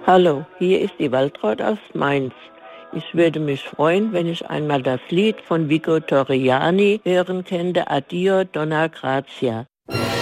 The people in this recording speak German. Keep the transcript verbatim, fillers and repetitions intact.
Hallo, hier ist die Waltraud aus Mainz. Ich würde mich freuen, wenn ich einmal das Lied von Vico Torriani hören könnte, Addio Donna Grazia.